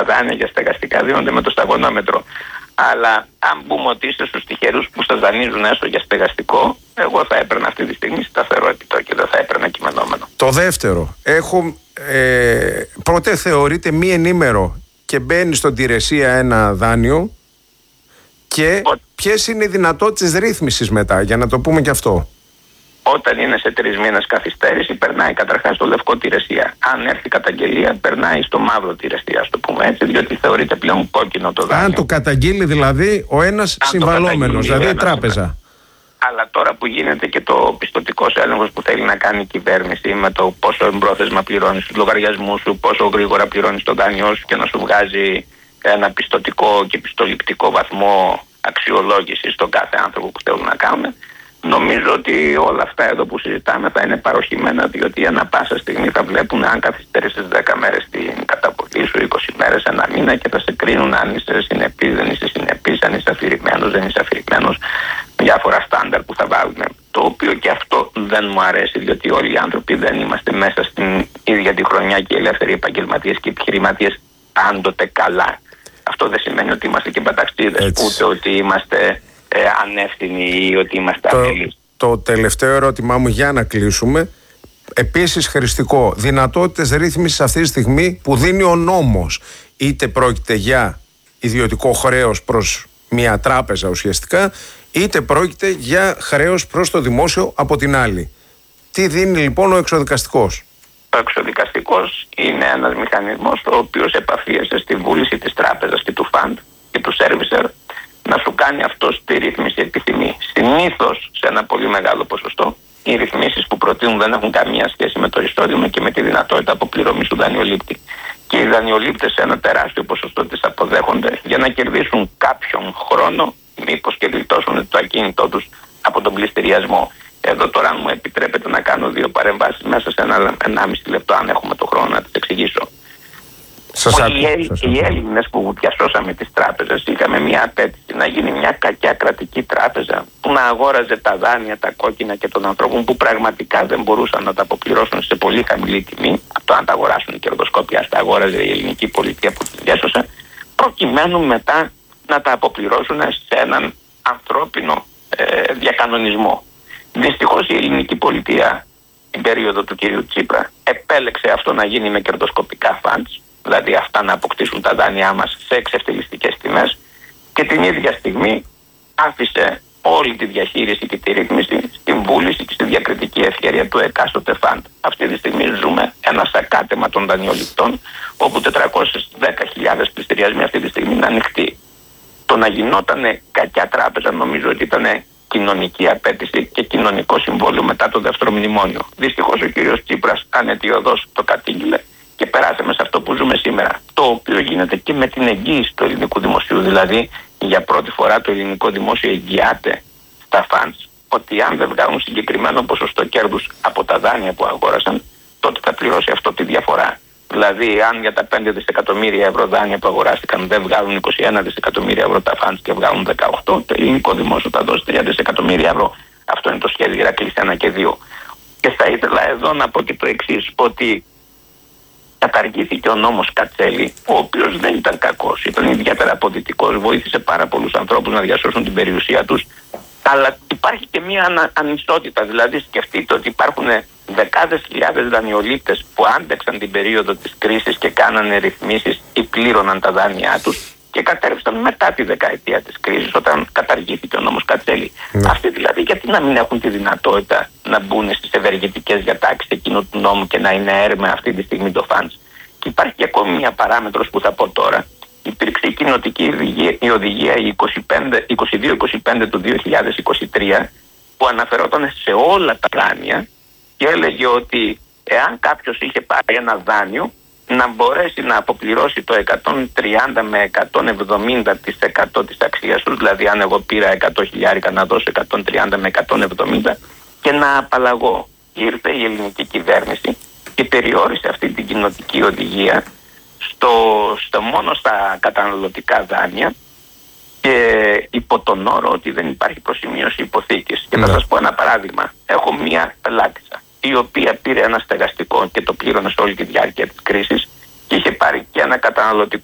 τα δάνεια για στεγαστικά δίνονται με το σταγονόμετρο. Αλλά αν πούμε ότι είστε στους τυχερούς που σας δανείζουν έστω για στεγαστικό, εγώ θα έπαιρνα αυτή τη στιγμή σταθερό επιτόκιο, δεν θα έπαιρνα κειμενόμενο. Το δεύτερο, πρώτε θεωρείται μη ενήμερο και μπαίνει στον Τηρεσία ένα δάνειο και ποιες είναι οι δυνατότητες ρύθμισης μετά, για να το πούμε και αυτό. Όταν είναι σε 3 μήνες καθυστέρηση, περνάει καταρχάς στο λευκό Τηρεσία. Αν έρθει καταγγελία, περνάει στο μαύρο Τηρεσία, ας το πούμε έτσι, διότι θεωρείται πλέον κόκκινο το δάνειο. Αν το καταγγείλει δηλαδή ο ένας συμβαλόμενος, δηλαδή η τράπεζα. Αλλά τώρα που γίνεται και το πιστωτικός έλεγχος που θέλει να κάνει η κυβέρνηση με το πόσο εμπρόθεσμα πληρώνεις τους λογαριασμούς σου, πόσο γρήγορα πληρώνεις το δάνειό σου και να σου βγάζει ένα πιστωτικό και πιστοληπτικό βαθμό αξιολόγηση στον κάθε άνθρωπο που θέλουν να κάνουν. Νομίζω ότι όλα αυτά εδώ που συζητάμε θα είναι παροχημένα, διότι ανά πάσα στιγμή θα βλέπουν αν καθυστέρησες 10 μέρες την καταβολή σου, 20 μέρες, ένα μήνα και θα σε κρίνουν αν είσαι συνεπής, δεν είσαι συνεπής, αν είσαι αφηρημένος, δεν είσαι αφηρημένος, διάφορα στάνταρ που θα βάλουν. Το οποίο και αυτό δεν μου αρέσει, διότι όλοι οι άνθρωποι δεν είμαστε μέσα στην ίδια τη χρονιά και οι ελεύθεροι επαγγελματίες και επιχειρηματίες πάντοτε καλά. Αυτό δεν σημαίνει ότι είμαστε και παταξίδες, ούτε ότι είμαστε ανεύθυνοι ή ότι είμαστε αφελείς. Το τελευταίο ερώτημά μου για να κλείσουμε. Επίσης χρηστικό, δυνατότητες ρύθμισης αυτή τη στιγμή που δίνει ο νόμος, είτε πρόκειται για ιδιωτικό χρέος προς μια τράπεζα ουσιαστικά, είτε πρόκειται για χρέος προς το δημόσιο από την άλλη. Τι δίνει λοιπόν ο εξοδικαστικός? Ο εξοδικαστικός είναι ένας μηχανισμός ο οποίος επαφίεται στη βούληση της τράπεζας και του φαντ και του servicer να σου κάνει αυτό τη ρύθμιση επιθυμεί. Συνήθως, σε ένα πολύ μεγάλο ποσοστό, οι ρυθμίσεις που προτείνουν δεν έχουν καμία σχέση με το εισόδημα και με τη δυνατότητα αποπληρωμής του δανειολήπτη. Και οι δανειολήπτες σε ένα τεράστιο ποσοστό τις αποδέχονται για να κερδίσουν κάποιον χρόνο, μήπως και γλιτώσουν το ακίνητό τους από τον πληστηριασμό. Εδώ τώρα, αν μου επιτρέπετε να κάνω 2 παρεμβάσεις μέσα σε 1,5 λεπτό, αν έχουμε το χρόνο να τις εξηγήσω. Οι Έλληνες που διασώσαμε τις τράπεζες είχαμε μια απέτηση να γίνει μια κακιά κρατική τράπεζα που να αγόραζε τα δάνεια, τα κόκκινα και των ανθρώπων που πραγματικά δεν μπορούσαν να τα αποπληρώσουν σε πολύ χαμηλή τιμή. Αυτό να τα αγοράσουν κερδοσκόπια, τα αγόραζε η ελληνική πολιτεία που τις διάσωσε, προκειμένου μετά να τα αποπληρώσουν σε έναν ανθρώπινο διακανονισμό. Δυστυχώς η ελληνική πολιτεία την περίοδο του κυρίου Τσίπρα επέλεξε αυτό να γίνει με κερδοσκοπικά funds, δηλαδή αυτά να αποκτήσουν τα δάνειά μας σε εξευτελιστικές τιμές, και την ίδια στιγμή άφησε όλη τη διαχείριση και τη ρύθμιση στην βούληση και στη διακριτική ευχέρεια του εκάστοτε φαντ. Αυτή τη στιγμή ζούμε ένα σακάτεμα των δανειοληπτών, όπου 410.000 πληστηριασμοί αυτή τη στιγμή είναι ανοιχτοί. Το να γινόταν κακιά τράπεζα νομίζω ότι ήταν κοινωνική απέτηση και κοινωνικό συμβόλαιο μετά το δεύτερο μνημόνιο. Δυστυχώς ο κύριος Τσίπρας ανετιωδώς το κατήγγειλε και περάσαμε σε αυτό που ζούμε σήμερα. Το οποίο γίνεται και με την εγγύηση του ελληνικού δημοσίου. Δηλαδή, για πρώτη φορά το ελληνικό δημόσιο εγγυάται στα funds ότι αν δεν βγάλουν συγκεκριμένο ποσοστό κέρδους από τα δάνεια που αγόρασαν, τότε θα πληρώσει αυτό τη διαφορά. Δηλαδή, αν για τα 5 δισεκατομμύρια ευρώ δάνεια που αγοράστηκαν δεν βγάλουν 21 δισεκατομμύρια ευρώ τα funds και βγάλουν 18, το ελληνικό δημόσιο θα δώσει 3 δισεκατομμύρια ευρώ. Αυτό είναι το σχέδιο Ηρακλής 1 και 2. Και θα ήθελα εδώ να πω και το εξής, ότι καταργήθηκε ο νόμος Κατσέλη, ο οποίος δεν ήταν κακός, ήταν ιδιαίτερα αποδυτικός, βοήθησε πάρα πολλούς ανθρώπους να διασώσουν την περιουσία τους, αλλά υπάρχει και μια ανισότητα. Δηλαδή, σκεφτείτε ότι υπάρχουν δεκάδες χιλιάδες δανειολήπτες που άντεξαν την περίοδο της κρίσης και κάνανε ρυθμίσεις ή πλήρωναν τα δάνειά τους και κατέρευσαν μετά τη δεκαετία της κρίσης, όταν καταργήθηκε ο νόμος Κατσέλη. Αυτοί δηλαδή, γιατί να μην έχουν τη δυνατότητα να μπουν στις ευεργετικές διατάξεις εκείνου του νόμου και να είναι έρμεα αυτή τη στιγμή το φαντς? Και υπάρχει και ακόμη μια παράμετρος που θα πω τώρα. Υπήρξε η κοινοτική οδηγία 22-25 του 2023 που αναφερόταν σε όλα τα δάνεια και έλεγε ότι εάν κάποιος είχε πάρει ένα δάνειο, να μπορέσει να αποπληρώσει το 130 με 170% της αξίας του, δηλαδή αν εγώ πήρα 100.000 να δώσω 130 με 170 και να απαλλαγώ. Ήρθε η ελληνική κυβέρνηση και περιόρισε αυτή την κοινοτική οδηγία στο μόνο στα καταναλωτικά δάνεια και υπό τον όρο ότι δεν υπάρχει προσημείωση υποθήκης. Και θα σας πω ένα παράδειγμα. Έχω μία πελάτησα η οποία πήρε ένα στεγαστικό και το πλήρωνε σε όλη τη διάρκεια της κρίσης και είχε πάρει και ένα καταναλωτικό